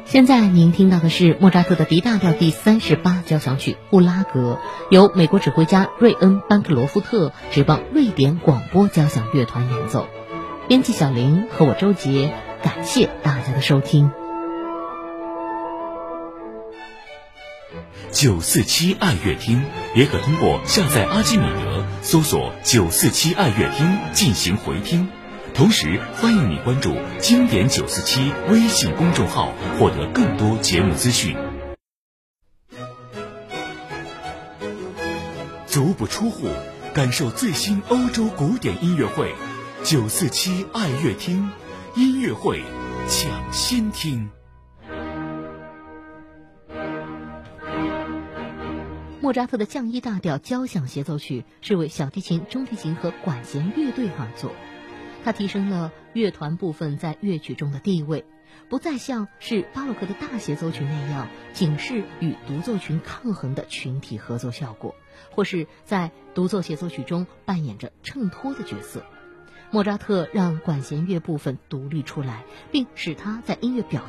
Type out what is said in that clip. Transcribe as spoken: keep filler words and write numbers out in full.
现在您听到的是莫扎特的 D 大调第三十八交响曲《布拉格》，由美国指挥家瑞恩·班克罗夫特执棒瑞典广播交响乐团演奏。编辑小林和我周杰，感谢大家的收听。 九四七爱乐厅也可通过下载阿基米德，搜索九四七爱乐厅进行回听。同时欢迎你关注经典九四七微信公众号，获得更多节目资讯。足不出户，感受最新欧洲古典音乐会，九四七爱乐厅音乐会抢先听。 莫扎特的降 E 大调交响协奏曲是为小提琴、中提琴和管弦乐队而作，它提升了乐团部分在乐曲中的地位，不再像是巴洛克的大协奏曲那样仅是与独奏群抗衡的群体合作效果，或是在独奏协奏曲中扮演着衬托的角色。莫扎特让管弦乐部分独立出来，并使它在音乐表